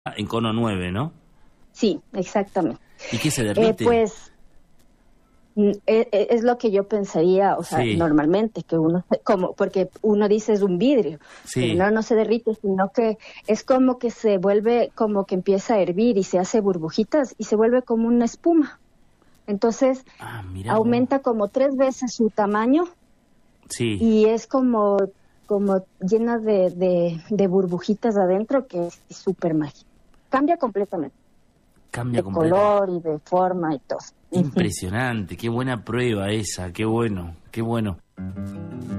en cono 9, ¿no? Sí, exactamente. ¿Y qué se derrite? Pues es lo que yo pensaría, o sea, Sí. normalmente, que uno, como, porque uno dice es un vidrio, Sí. pero no se derrite, sino que es como que se vuelve, como que empieza a hervir y se hace burbujitas y se vuelve como una espuma. Entonces, Mirá aumenta vos. como 3 veces su tamaño Sí. y es como llena de burbujitas adentro, que es súper mágico. Cambia completamente. Cambia De completamente. color y de forma y todo. Impresionante, qué buena prueba esa, qué bueno, qué bueno.